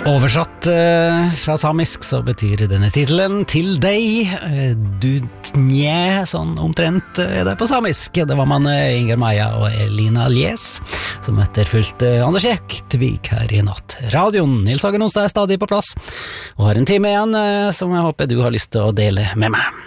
Oversatt fra samisk så betyr denne titelen til deg, du nje, sånn omtrent det på samisk. Det var man Inger Maja og Elina Lies, som etterfulgte Anders Jektvik her i natt. Radioen, Nils Hagen Onsdag er stadig på plass, og har en time igjen som jeg håper du har lyst til å dele med meg.